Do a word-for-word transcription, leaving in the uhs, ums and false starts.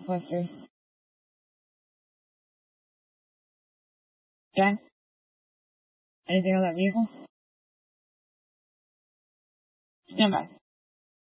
Clifford. Jack? Anything on that vehicle? Stand by.